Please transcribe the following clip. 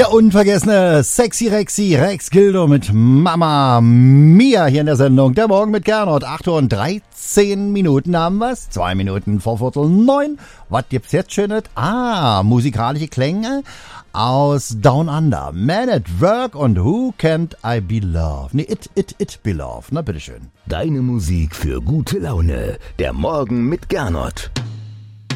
Der unvergessene Sexy Rexy Rex Gildo mit Mama Mia hier in der Sendung. Der Morgen mit Gernot. 8 Uhr und 13 Minuten haben wir's. 2 Minuten vor 8:45. Was gibt's jetzt Schönes? Musikalische Klänge aus Down Under. Man at Work und Who Can't I Be Loved? Nee, It Be Loved. Na, bitteschön. Deine Musik für gute Laune. Der Morgen mit Gernot.